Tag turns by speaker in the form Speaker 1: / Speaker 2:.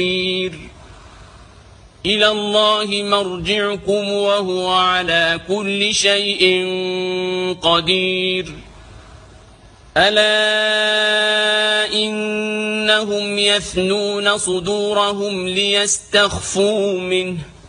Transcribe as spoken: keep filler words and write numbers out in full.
Speaker 1: إلى الله مرجعكم وهو على كل شيء قدير. ألا إنهم يثنون صدورهم ليستخفوا منه